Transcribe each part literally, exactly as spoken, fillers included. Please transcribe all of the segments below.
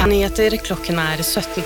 Nyheter, klokken er sytten.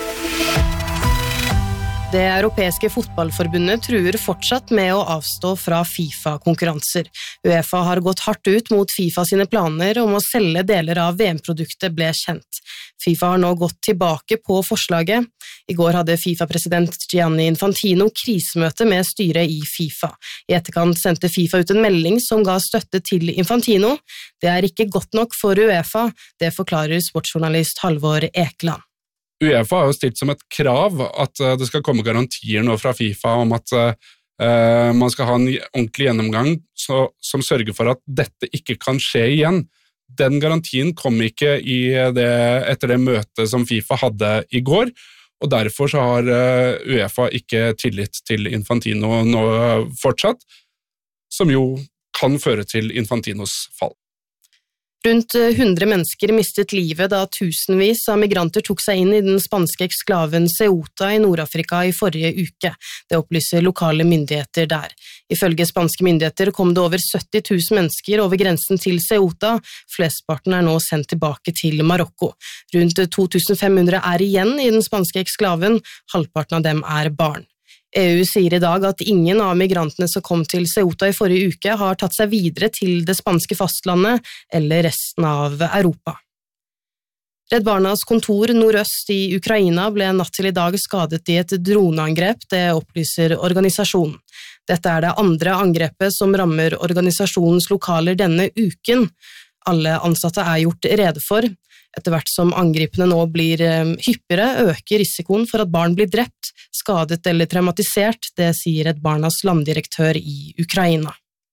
Det europeiske fotballforbundet truer fortsatt med å avstå fra FIFA-konkurranser. UEFA har gått hardt ut mot FIFA sine planer om å selge deler av V M-produktet ble kjent. FIFA har nå gått tilbake på forslaget. I går hadde FIFA-president Gianni Infantino krisemøte med styret i FIFA. I etterkant sendte FIFA ut en melding som ga støtte til Infantino. Det er ikke godt nok for UEFA, det forklarer sportsjournalist Halvor Ekeland. UEFA har jo stilt som et krav at det skal komme garantier nå fra FIFA om at uh, man skal ha en ordentlig gjennomgang så, som sørger for at dette ikke kan skje igjen. Den garantien kom ikke i det, etter det møtet som FIFA hadde i går, og derfor så har uh, UEFA ikke tillit til Infantino nå fortsatt, som jo kan føre til Infantinos fall. Rundt hundre mennesker mistet livet da tusenvis av migranter tok seg inn i den spanske eksklaven Ceuta i Nord-Afrika i forrige uke. Det opplyser lokale myndigheter der. Ifølge spanske myndigheter kom det over sytti tusen mennesker over grensen til Ceuta. Flestparten er nå sendt tilbake til Marokko. Rundt to tusen fem hundre er igjen i den spanske eksklaven, halvparten av dem er barn. E U sier i dag at ingen av migrantene som kom til Ceuta i forrige uke har tatt seg videre til det spanske fastlandet eller resten av Europa. Redd Barnas kontor nordøst i Ukraina ble natt til i dag skadet i et droneangrep, det opplyser organisasjonen. Dette er det andre angrepet som rammer organisasjonens lokaler denne uken. Alle ansatte er gjort rede for. Etter hvert som angripene nå blir hyppigere, øker risikoen for at barn blir drept, skadet eller traumatisert, det sier Redd Barnas landdirektør i Ukraina.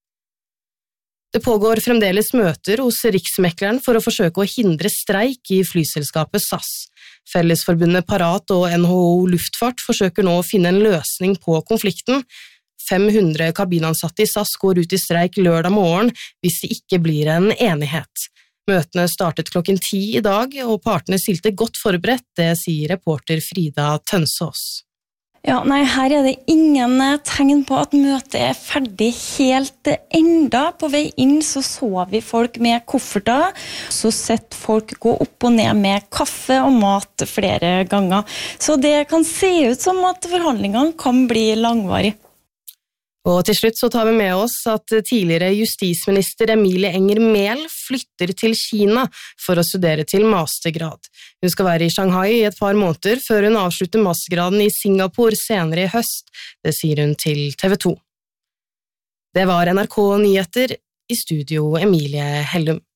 Det pågår fremdeles møter hos Riksmekleren for å forsøke å hindre streik i flyselskapet S A S. Fellesforbundet Parat og N H O Luftfart forsøker nå å finne en løsning på konflikten. fem hundre kabinansatte i S A S går ut i streik lørdag morgen hvis det ikke blir en enighet. Møtene startet klokken ti i dag, og partene stilte godt forberedt, det sier reporter Frida Tønsås. Ja, nei, her er det ingen tegn på at møtet er ferdig helt enda. På vei inn så så vi folk med kofferter, så sett folk gå opp og ned med kaffe og mat flere ganger. Så det kan se ut som at forhandlingene kan bli langvarig. Og til slutt så tar vi med oss at tidligere justisminister Emilie Enger Mehl flytter til Kina for å studere til mastergrad. Hun skal være i Shanghai i et par måneder før hun avslutter mastergraden i Singapore senere i høst, det sier hun til T V to. Det var N R K Nyheter, i studio Emilie Hellum.